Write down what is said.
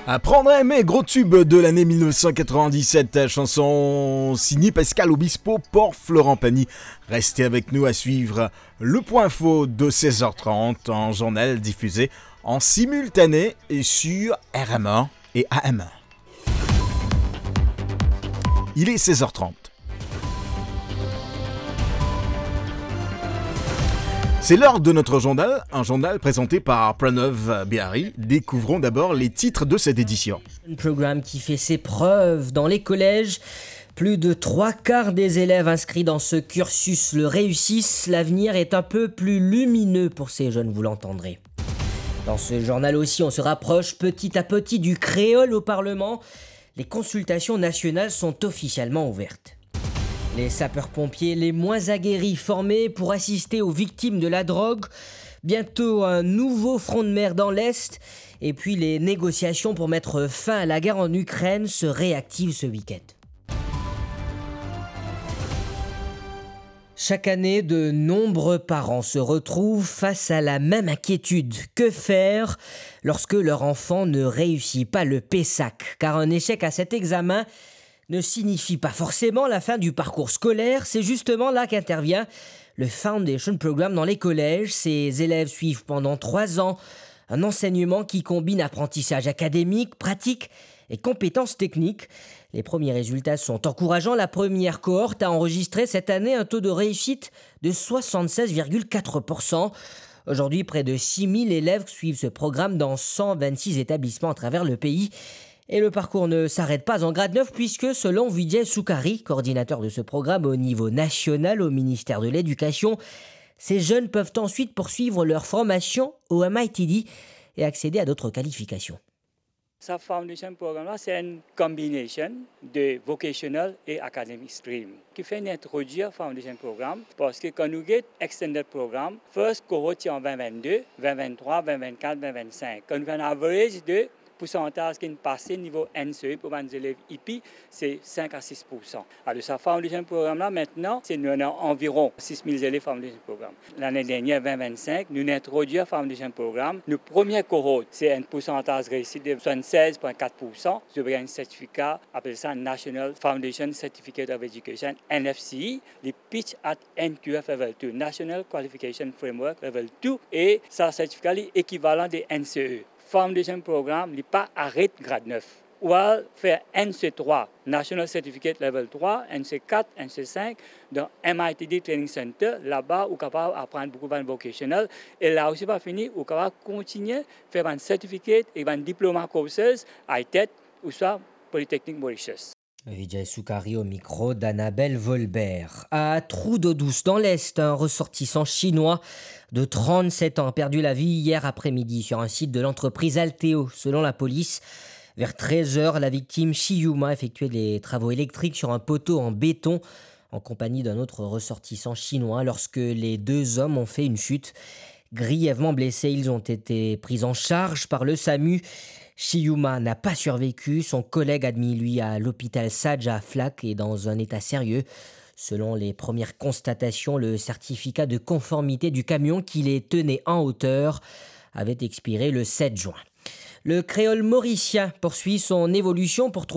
Apprendre à aimer, gros tube de l'année 1997, chanson signée Pascal Obispo pour Florent Pagny. Restez avec nous à suivre le point faux de 16h30 en journal diffusé en simultané et sur RM1 et AM1. Il est 16h30. C'est l'heure de notre journal, un journal présenté par Pranav Bihari. Découvrons d'abord les titres de cette édition. Un programme qui fait ses preuves dans les collèges. Plus de 3/4 des élèves inscrits dans ce cursus le réussissent. L'avenir est un peu plus lumineux pour ces jeunes, vous l'entendrez. Dans ce journal aussi, on se rapproche petit à petit du créole au Parlement. Les consultations nationales sont officiellement ouvertes. Les sapeurs-pompiers les moins aguerris formés pour assister aux victimes de la drogue. Bientôt un nouveau front de mer dans l'Est. Et puis les négociations pour mettre fin à la guerre en Ukraine se réactivent ce week-end. Chaque année, de nombreux parents se retrouvent face à la même inquiétude. Que faire lorsque leur enfant ne réussit pas le PESAC ? Car un échec à cet examen ne signifie pas forcément la fin du parcours scolaire. C'est justement là qu'intervient le Foundation Programme dans les collèges. Ces élèves suivent pendant 3 ans un enseignement qui combine apprentissage académique, pratique et compétences techniques. Les premiers résultats sont encourageants. La première cohorte a enregistré cette année un taux de réussite de 76,4%. Aujourd'hui, près de 6000 élèves suivent ce programme dans 126 établissements à travers le pays. Et le parcours ne s'arrête pas en grade 9 puisque, selon Vijay Soukari, coordinateur de ce programme au niveau national au ministère de l'Éducation, ces jeunes peuvent ensuite poursuivre leur formation au MITD et accéder à d'autres qualifications. Ce Foundation Programme-là, c'est une combination de vocational et academic stream qui fait introduire Foundation Programme parce que quand nous avons Extended Programme, first cohort c'est en 2022, 2023, 2024, 2025. Quand nous avons un average de pourcentage qui est passé niveau NCE pour les élèves IP, c'est 5 à 6%. Alors, ce Foundation Programme-là, maintenant, c'est nous avons environ 6 000 élèves Foundation Programme. L'année dernière, 2025, nous avons introduit un Foundation Programme. Le premier cohorte, c'est un pourcentage réussi de 76,4%. Nous avons un certificat, appelé ça National Foundation Certificate of Education, NFCE, le pitch at NQF Level 2, National Qualification Framework Level 2, et ce certificat est équivalent de NCE. Foundation Programme n'est pas arrêté grade 9. Ou faire NC3, National Certificate Level 3, NC4, NC5, dans MITD Training Center. Là-bas, on est capable d'apprendre beaucoup de vocational. Et là aussi, pas fini, on est capable de continuer à faire un certificate et un diplôme courses à tête ou soit Polytechnique Mauritius. Vijay Soukari au micro d'Annabelle Volbert. À Trou d'eau douce dans l'Est, un ressortissant chinois de 37 ans a perdu la vie hier après-midi sur un site de l'entreprise Alteo. Selon la police, vers 13h, la victime Shiyuma effectuait des travaux électriques sur un poteau en béton en compagnie d'un autre ressortissant chinois lorsque les 2 hommes ont fait une chute. Grièvement blessés, ils ont été pris en charge par le SAMU. Shiyuma n'a pas survécu. Son collègue admis, lui, à l'hôpital Sadj à Flak est dans un état sérieux. Selon les premières constatations, le certificat de conformité du camion qui les tenait en hauteur avait expiré le 7 juin. Le créole mauricien poursuit son évolution pour trouver